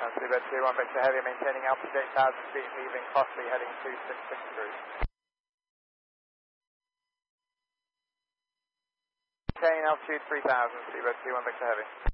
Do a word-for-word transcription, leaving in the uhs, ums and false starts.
Seabird two one Victor Heavy, maintaining altitude eight thousand feet, leaving Crossley, heading two six six degrees. Maintain altitude three thousand, Seabird two one Victor Heavy.